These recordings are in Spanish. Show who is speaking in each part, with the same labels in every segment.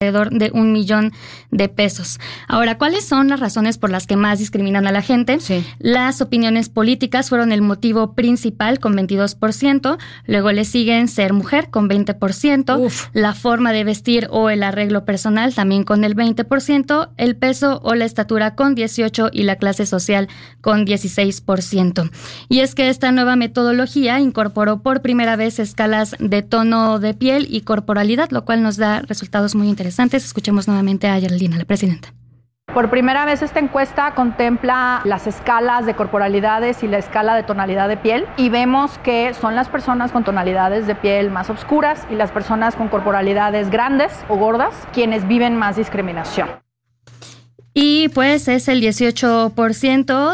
Speaker 1: alrededor de $1,000,000. Ahora, ¿cuáles son las razones por las que más discriminan a la gente?
Speaker 2: Sí.
Speaker 1: Las opiniones políticas fueron el motivo principal con 22%, luego le siguen ser mujer con 20%, la forma de vestir o el arreglo personal también con el 20%, el peso o la estatura con 18% y la clase social con 16%. Y es que esta nueva metodología incorporó por primera vez escalas de tono de piel y corporalidad, lo cual nos da resultados muy interesantes. Escuchemos nuevamente a Geraldina, la presidenta.
Speaker 3: Por primera vez esta encuesta contempla las escalas de corporalidades y la escala de tonalidad de piel y vemos que son las personas con tonalidades de piel más oscuras y las personas con corporalidades grandes o gordas quienes viven más discriminación.
Speaker 1: Y pues es el 8%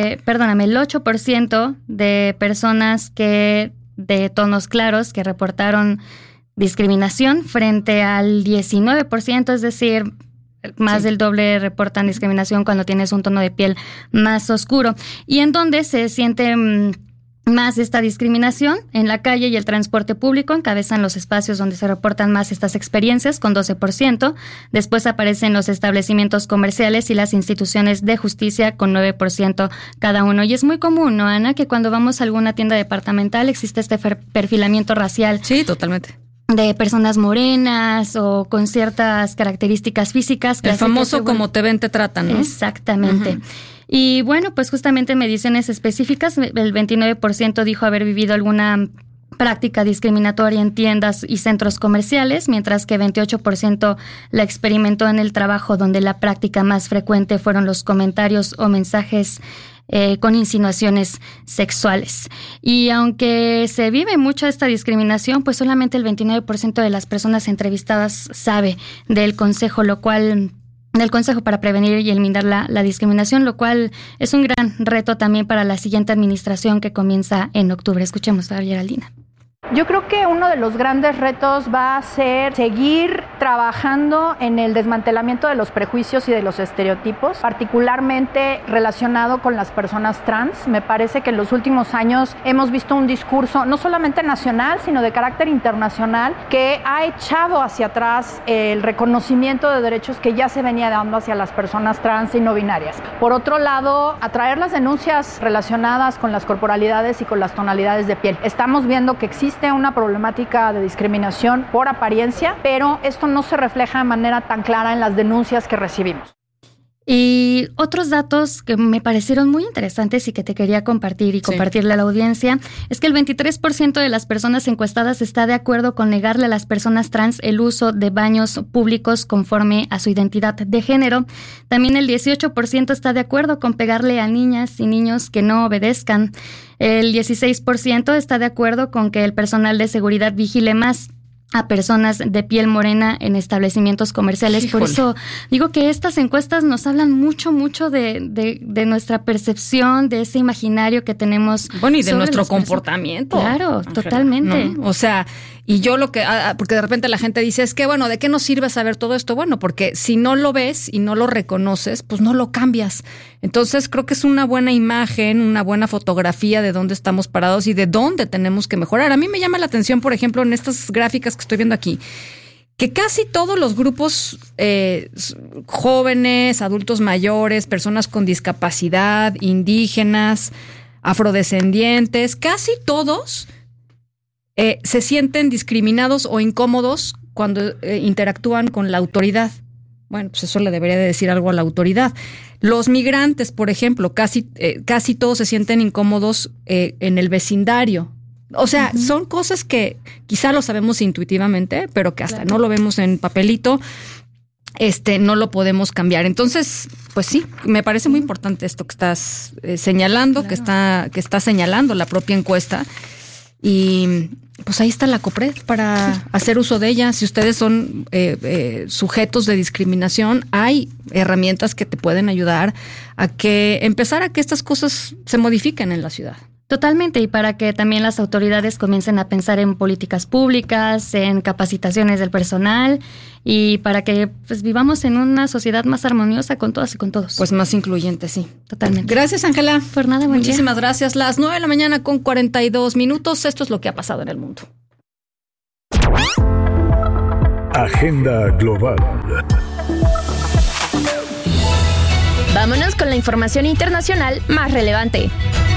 Speaker 1: de personas de tonos claros que reportaron discriminación frente al 19%, es decir, más del doble reportan discriminación cuando tienes un tono de piel más oscuro. ¿Y en dónde se siente más esta discriminación? En la calle y el transporte público encabezan los espacios donde se reportan más estas experiencias con 12%. Después aparecen los establecimientos comerciales y las instituciones de justicia con 9% cada uno. Y es muy común, ¿no, Ana?, que cuando vamos a alguna tienda departamental existe este perfilamiento racial.
Speaker 2: Sí, totalmente.
Speaker 1: De personas morenas o con ciertas características físicas.
Speaker 2: El famoso como te ven, te tratan, ¿no?
Speaker 1: Exactamente. Y bueno, pues justamente mediciones específicas, el 29% dijo haber vivido alguna práctica discriminatoria en tiendas y centros comerciales, mientras que 28% la experimentó en el trabajo, donde la práctica más frecuente fueron los comentarios o mensajes con insinuaciones sexuales. Y aunque se vive mucho esta discriminación, pues solamente el 29% de las personas entrevistadas sabe del consejo para prevenir y eliminar la discriminación, lo cual es un gran reto también para la siguiente administración que comienza en octubre. Escuchemos a Geraldina.
Speaker 3: Yo creo que uno de los grandes retos va a ser seguir trabajando en el desmantelamiento de los prejuicios y de los estereotipos, particularmente relacionado con las personas trans. Me parece que en los últimos años hemos visto un discurso no solamente nacional, sino de carácter internacional, que ha echado hacia atrás el reconocimiento de derechos que ya se venía dando hacia las personas trans y no binarias. Por otro lado, atraer las denuncias relacionadas con las corporalidades y con las tonalidades de piel. Estamos viendo que existe una problemática de discriminación por apariencia, pero esto no se refleja de manera tan clara en las denuncias que recibimos.
Speaker 1: Y otros datos que me parecieron muy interesantes y que te quería compartir y compartirle a la audiencia es que el 23% de las personas encuestadas está de acuerdo con negarle a las personas trans el uso de baños públicos conforme a su identidad de género. También el 18% está de acuerdo con pegarle a niñas y niños que no obedezcan. El 16% está de acuerdo con que el personal de seguridad vigile más a personas de piel morena en establecimientos comerciales. Híjole. Por eso digo que estas encuestas nos hablan mucho de nuestra percepción, de ese imaginario que tenemos.
Speaker 2: Bueno, y de nuestro comportamiento.
Speaker 1: Claro, Ángela, totalmente.
Speaker 2: ¿No? O sea, y yo porque de repente la gente dice, es que bueno, ¿de qué nos sirve saber todo esto? Bueno, porque si no lo ves y no lo reconoces, pues no lo cambias. Entonces creo que es una buena imagen, una buena fotografía de dónde estamos parados y de dónde tenemos que mejorar. A mí me llama la atención, por ejemplo, en estas gráficas que estoy viendo aquí, que casi todos los grupos jóvenes, adultos mayores, personas con discapacidad, indígenas, afrodescendientes, casi todos se sienten discriminados o incómodos cuando interactúan con la autoridad. Bueno, pues eso le debería de decir algo a la autoridad. Los migrantes, por ejemplo, casi todos se sienten incómodos en el vecindario. O sea, son cosas que quizá lo sabemos intuitivamente, pero que hasta no lo vemos en papelito, no lo podemos cambiar. Entonces, pues sí, me parece muy importante esto que estás señalando, claro, que está señalando la propia encuesta. Y pues ahí está la COPRED para hacer uso de ella. Si ustedes son sujetos de discriminación, hay herramientas que te pueden ayudar a empezar a que estas cosas se modifiquen en la ciudad.
Speaker 1: Totalmente, y para que también las autoridades comiencen a pensar en políticas públicas, en capacitaciones del personal y para que pues vivamos en una sociedad más armoniosa con todas y con todos.
Speaker 2: Pues más incluyente, sí.
Speaker 1: Totalmente.
Speaker 2: Gracias, Ángela.
Speaker 1: Por nada, buen
Speaker 2: Muchísimas
Speaker 1: día.
Speaker 2: Gracias. Las 9:42 a.m. Esto es lo que ha pasado en el mundo.
Speaker 4: Agenda Global.
Speaker 5: Vámonos con la información internacional más relevante.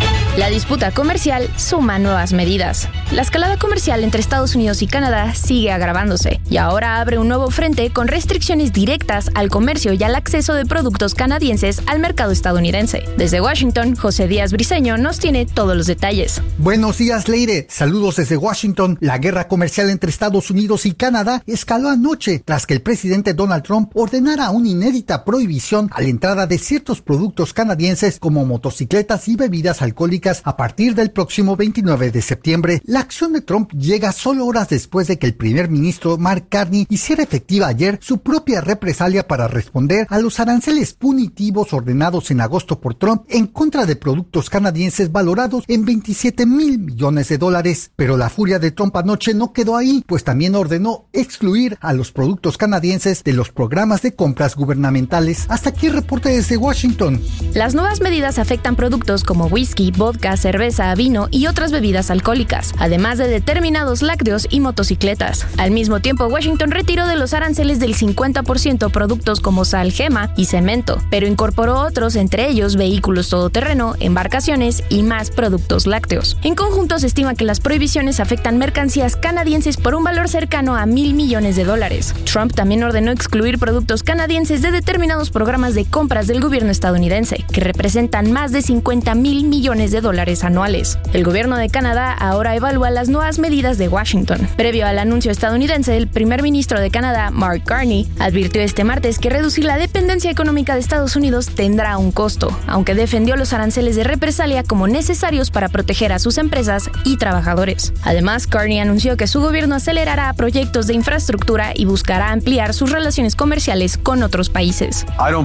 Speaker 5: La disputa comercial suma nuevas medidas. La escalada comercial entre Estados Unidos y Canadá sigue agravándose y ahora abre un nuevo frente con restricciones directas al comercio y al acceso de productos canadienses al mercado estadounidense. Desde Washington, José Díaz Briceño nos tiene todos los detalles.
Speaker 6: Buenos días, Leire. Saludos desde Washington. La guerra comercial entre Estados Unidos y Canadá escaló anoche tras que el presidente Donald Trump ordenara una inédita prohibición a la entrada de ciertos productos canadienses como motocicletas y bebidas alcohólicas a partir del próximo 29 de septiembre. La acción de Trump llega solo horas después de que el primer ministro Mark Carney hiciera efectiva ayer su propia represalia para responder a los aranceles punitivos ordenados en agosto por Trump en contra de productos canadienses valorados en $27 mil millones. Pero la furia de Trump anoche no quedó ahí, pues también ordenó excluir a los productos canadienses de los programas de compras gubernamentales. Hasta aquí el reporte desde Washington.
Speaker 5: Las nuevas medidas afectan productos como whisky, vodka, cerveza, vino y otras bebidas alcohólicas, además de determinados lácteos y motocicletas. Al mismo tiempo, Washington retiró de los aranceles del 50% productos como sal, gema y cemento, pero incorporó otros, entre ellos vehículos todoterreno, embarcaciones y más productos lácteos. En conjunto, se estima que las prohibiciones afectan mercancías canadienses por un valor cercano a $1,000 millones. Trump también ordenó excluir productos canadienses de determinados programas de compras del gobierno estadounidense, que representan más de $50,000 millones anuales. El gobierno de Canadá ahora evalúa las nuevas medidas de Washington. Previo al anuncio estadounidense, el primer ministro de Canadá, Mark Carney, advirtió este martes que reducir la dependencia económica de Estados Unidos tendrá un costo, aunque defendió los aranceles de represalia como necesarios para proteger a sus empresas y trabajadores. Además, Carney anunció que su gobierno acelerará proyectos de infraestructura y buscará ampliar sus relaciones comerciales con otros países.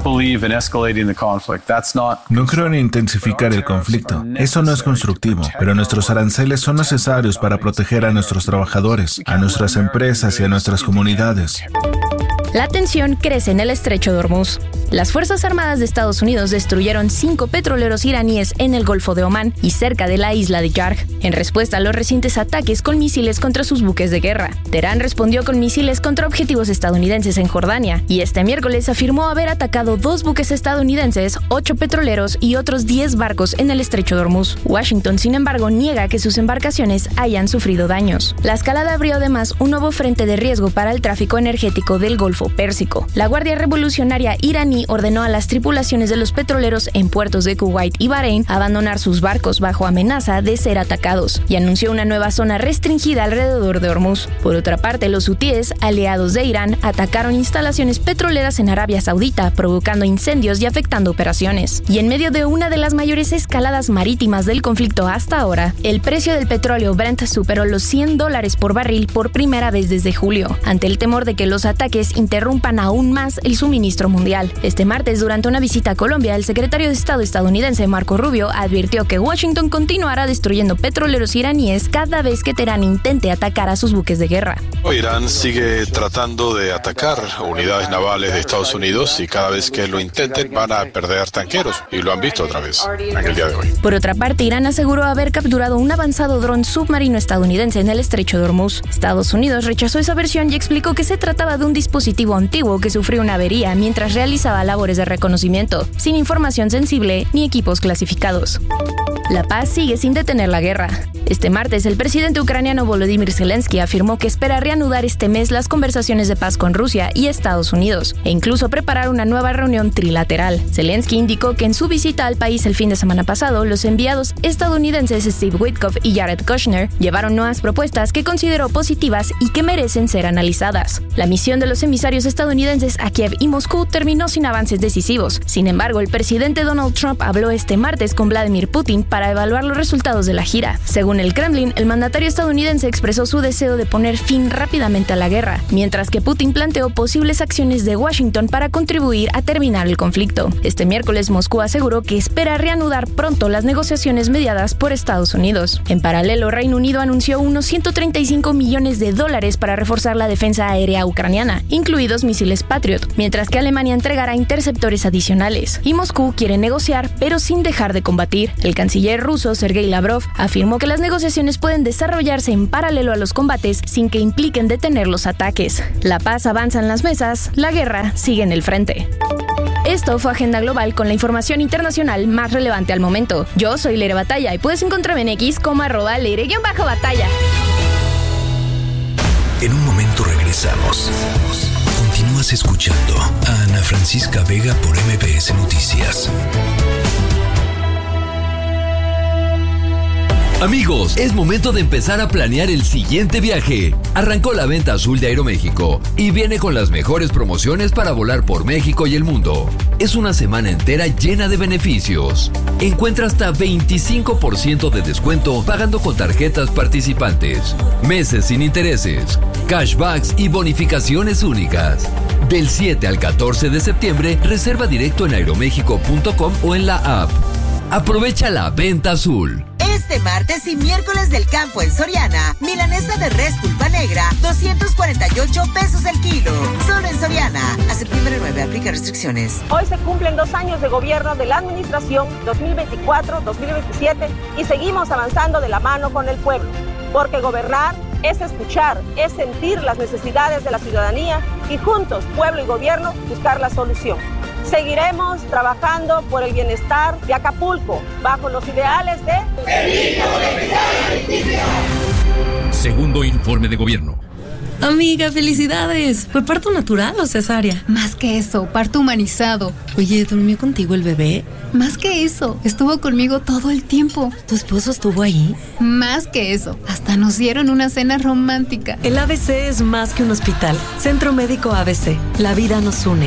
Speaker 7: No creo en intensificar el conflicto. Eso no es constructivo, pero nuestros aranceles son necesarios para proteger a nuestros trabajadores, a nuestras empresas y a nuestras comunidades.
Speaker 5: La tensión crece en el estrecho de Hormuz. Las Fuerzas Armadas de Estados Unidos destruyeron 5 petroleros iraníes en el Golfo de Omán y cerca de la isla de Yarg, en respuesta a los recientes ataques con misiles contra sus buques de guerra. Teherán respondió con misiles contra objetivos estadounidenses en Jordania y este miércoles afirmó haber atacado 2 buques estadounidenses, 8 petroleros y otros 10 barcos en el estrecho de Hormuz. Washington, sin embargo, niega que sus embarcaciones hayan sufrido daños. La escalada abrió además un nuevo frente de riesgo para el tráfico energético del Golfo Pérsico. La Guardia Revolucionaria iraní ordenó a las tripulaciones de los petroleros en puertos de Kuwait y Bahrein abandonar sus barcos bajo amenaza de ser atacados y anunció una nueva zona restringida alrededor de Hormuz. Por otra parte, los hutíes, aliados de Irán, atacaron instalaciones petroleras en Arabia Saudita, provocando incendios y afectando operaciones. Y en medio de una de las mayores escaladas marítimas del conflicto hasta ahora, el precio del petróleo Brent superó los $100 por barril por primera vez desde julio, ante el temor de que los ataques interrumpan aún más el suministro mundial. Este martes, durante una visita a Colombia, el secretario de Estado estadounidense Marco Rubio advirtió que Washington continuará destruyendo petroleros iraníes cada vez que Teherán intente atacar a sus buques de guerra.
Speaker 8: Irán sigue tratando de atacar unidades navales de Estados Unidos y cada vez que lo intenten van a perder tanqueros y lo han visto otra vez en el día de hoy.
Speaker 5: Por otra parte, Irán aseguró haber capturado un avanzado dron submarino estadounidense en el estrecho de Hormuz. Estados Unidos rechazó esa versión y explicó que se trataba de un dispositivo antiguo que sufrió una avería mientras realizaba labores de reconocimiento, sin información sensible ni equipos clasificados. La paz sigue sin detener la guerra. Este martes, el presidente ucraniano Volodymyr Zelensky afirmó que espera reanudar este mes las conversaciones de paz con Rusia y Estados Unidos, e incluso preparar una nueva reunión trilateral. Zelensky indicó que en su visita al país el fin de semana pasado, los enviados estadounidenses Steve Witkoff y Jared Kushner llevaron nuevas propuestas que consideró positivas y que merecen ser analizadas. La misión de los emisarios estadounidenses a Kiev y Moscú terminó sin avances decisivos. Sin embargo, el presidente Donald Trump habló este martes con Vladimir Putin para evaluar los resultados de la gira. Según el Kremlin, el mandatario estadounidense expresó su deseo de poner fin rápidamente a la guerra, mientras que Putin planteó posibles acciones de Washington para contribuir a terminar el conflicto. Este miércoles, Moscú aseguró que espera reanudar pronto las negociaciones mediadas por Estados Unidos. En paralelo, Reino Unido anunció unos $135 millones para reforzar la defensa aérea ucraniana, incluidos misiles Patriot, mientras que Alemania entregará interceptores adicionales. Y Moscú quiere negociar, pero sin dejar de combatir. El canciller canciller ruso Sergei Lavrov afirmó que las negociaciones pueden desarrollarse en paralelo a los combates sin que impliquen detener los ataques. La paz avanza en las mesas, la guerra sigue en el frente. Esto fue Agenda Global con la información internacional más relevante al momento. Yo soy Leire Batalla y puedes encontrarme en X como @Leire_Batalla.
Speaker 4: En un momento regresamos. Continúas escuchando a Ana Francisca Vega por MBS Noticias.
Speaker 9: Amigos, es momento de empezar a planear el siguiente viaje. Arrancó la venta azul de Aeroméxico y viene con las mejores promociones para volar por México y el mundo. Es una semana entera llena de beneficios. Encuentra hasta 25% de descuento pagando con tarjetas participantes, meses sin intereses, cashbacks y bonificaciones únicas. Del 7 al 14 de septiembre, reserva directo en aeromexico.com o en la app. Aprovecha la venta azul.
Speaker 10: Este martes y miércoles del campo en Soriana, milanesa de res pulpa negra, 248 pesos el kilo. Solo en Soriana. A septiembre 9, aplica restricciones.
Speaker 11: Hoy se cumplen 2 años de gobierno de la administración 2024-2027 y seguimos avanzando de la mano con el pueblo. Porque gobernar es escuchar, es sentir las necesidades de la ciudadanía y juntos, pueblo y gobierno, buscar la solución. Seguiremos trabajando por el bienestar de Acapulco, bajo los ideales de...
Speaker 9: Segundo informe de gobierno.
Speaker 12: Amiga, felicidades. ¿Fue parto natural o cesárea?
Speaker 13: Más que eso, parto humanizado.
Speaker 12: Oye, ¿durmió contigo el bebé?
Speaker 13: Más que eso, estuvo conmigo todo el tiempo.
Speaker 12: ¿Tu esposo estuvo ahí?
Speaker 13: Más que eso, hasta nos dieron una cena romántica.
Speaker 12: El ABC es más que un hospital. Centro Médico ABC. La vida nos une.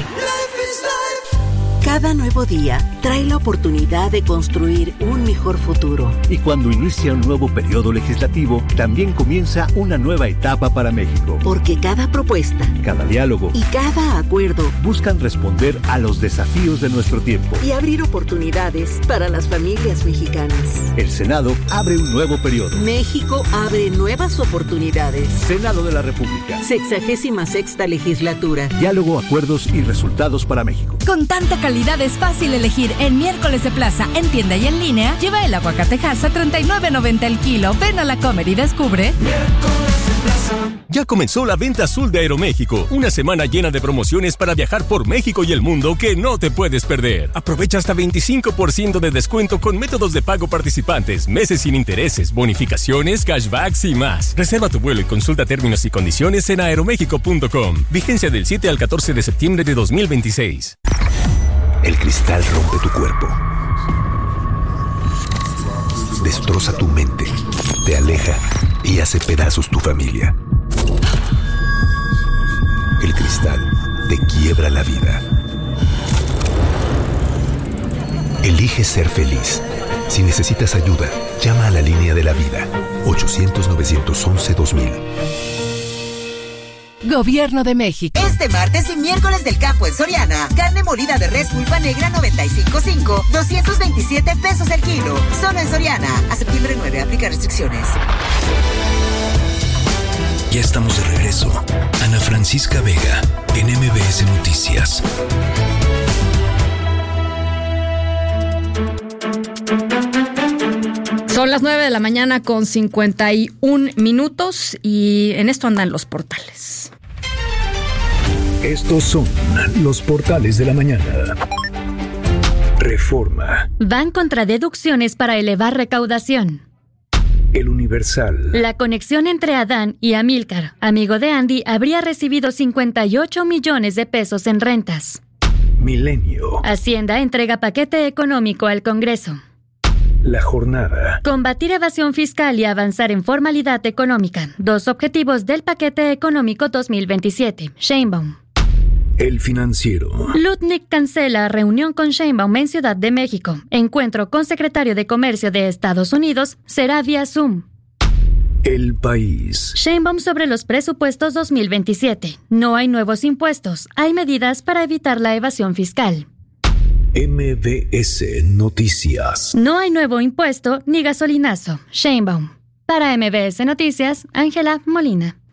Speaker 14: Cada nuevo día trae la oportunidad de construir un mejor futuro.
Speaker 15: Y cuando inicia un nuevo periodo legislativo, también comienza una nueva etapa para México.
Speaker 14: Porque cada propuesta,
Speaker 15: cada diálogo
Speaker 14: y cada acuerdo
Speaker 15: buscan responder a los desafíos de nuestro tiempo
Speaker 14: y abrir oportunidades para las familias mexicanas.
Speaker 15: El Senado abre un nuevo periodo.
Speaker 14: México abre nuevas oportunidades.
Speaker 15: Senado de la República.
Speaker 14: 66ª legislatura.
Speaker 15: Diálogo, acuerdos y resultados para México.
Speaker 16: Con tanta calidad es fácil elegir en Miércoles de Plaza, en tienda y en línea. Lleva el aguacatejas a $39.90 el kilo. Ven a la Comer y descubre.
Speaker 17: Ya comenzó la venta azul de Aeroméxico, una semana llena de promociones para viajar por México y el mundo que no te puedes perder. Aprovecha hasta 25% de descuento con métodos de pago participantes, meses sin intereses, bonificaciones, cashbacks y más. Reserva tu vuelo y consulta términos y condiciones en aeromexico.com. Vigencia del 7 al 14 de septiembre de 2026.
Speaker 4: El cristal rompe tu cuerpo, destroza tu mente, te aleja y hace pedazos tu familia. El cristal te quiebra la vida. Elige ser feliz. Si necesitas ayuda, llama a la línea de la vida, 800-911-2000.
Speaker 16: Gobierno de México.
Speaker 10: Este martes y miércoles del campo en Soriana, carne molida de res pulpa negra 95.5, 227 pesos el kilo. Solo en Soriana. A septiembre 9, aplica restricciones.
Speaker 4: Ya estamos de regreso. Ana Francisca Vega, en MBS Noticias.
Speaker 2: Son las 9 de la mañana con 51 minutos y en esto andan los portales.
Speaker 15: Estos son los portales de la mañana. Reforma.
Speaker 1: Van contra deducciones para elevar recaudación.
Speaker 15: El Universal.
Speaker 1: La conexión entre Adán y Amílcar, amigo de Andy, habría recibido 58 millones de pesos en rentas.
Speaker 15: Milenio.
Speaker 1: Hacienda entrega paquete económico al Congreso.
Speaker 15: La Jornada.
Speaker 1: Combatir evasión fiscal y avanzar en formalidad económica. 2 objetivos del paquete económico 2027. Sheinbaum.
Speaker 15: El Financiero.
Speaker 1: Lutnick cancela reunión con Sheinbaum en Ciudad de México. Encuentro con secretario de Comercio de Estados Unidos será vía Zoom.
Speaker 15: El País.
Speaker 1: Sheinbaum sobre los presupuestos 2027. No hay nuevos impuestos. Hay medidas para evitar la evasión fiscal.
Speaker 4: MBS Noticias.
Speaker 1: No hay nuevo impuesto ni gasolinazo. Sheinbaum. Para MBS Noticias, Ángela Molina.